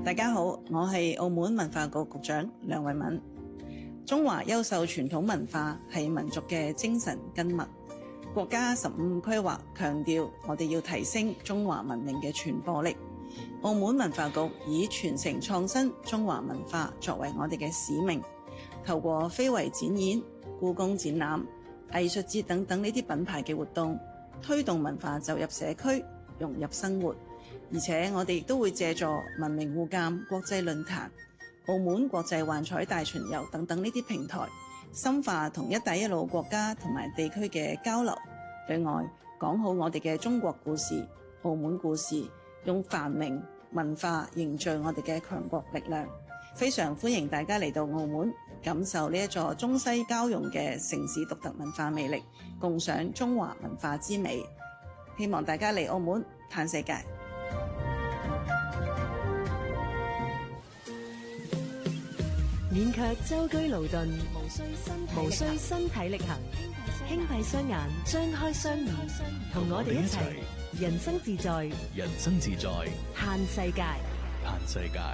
大家好，我係澳門文化局局長梁慧敏。中華優秀傳統文化係民族嘅精神根脈。國家15規劃強調，我哋要提升中華文明嘅傳播力。澳門文化局以傳承創新中華文化作為我哋嘅使命，透過非遺展演、故宮展覽、藝術節等等呢啲品牌嘅活動，推動文化走入社區，融入生活。而且我哋亦都會借助文明互鑒國際論壇、澳門國際幻彩大巡遊等等呢啲平台，深化同一帶一路國家同埋地區嘅交流。對外講好我哋嘅中國故事、澳門故事，用繁榮文化凝聚我哋嘅強國力量。非常歡迎大家嚟到澳門，感受呢一座中西交融嘅城市獨特文化魅力，共賞中華文化之美。希望大家嚟澳門嘆世界。 免卻舟車勞頓，無需身體力行，輕閉雙眼，張開雙耳，同我哋一齊人生自在， 人生自在， 嘆世界， 嘆世界。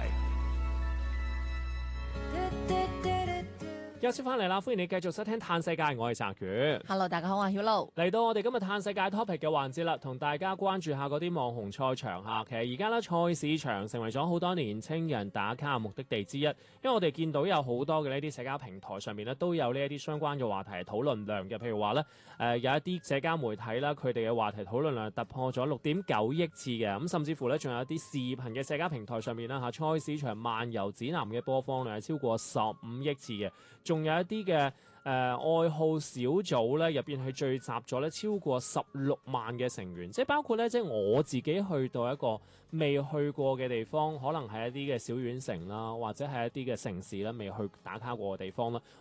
休息翻嚟啦，歡迎你繼續收聽嘆世界，我係澤權。 Hello， 大家好，我係曉露。 嚟到我哋今日嘆世界 topic 嘅環節啦，同大家關注下嗰啲網紅賽場嚇。其實而家咧菜市場成為咗好多年青人打卡目的地之一，因為我哋見到有好多嘅呢啲社交平台上面咧都有呢一啲相關嘅話題討論量嘅，譬如話咧有一啲社交媒體啦，佢哋嘅話題討論量突破咗6.9億次嘅，咁甚至乎咧仲有一啲視頻嘅社交平台上面啦嚇，菜市場漫遊指南嘅播放量係超過15億次嘅。仲有一啲嘅愛好小組咧，入邊係聚集咗咧超過16萬嘅成員，即係包括咧，即係我自己去到一個未去過嘅地方，可能係一啲嘅小縣城啦，或者係一啲嘅城市啦，未去打卡過嘅地方啦，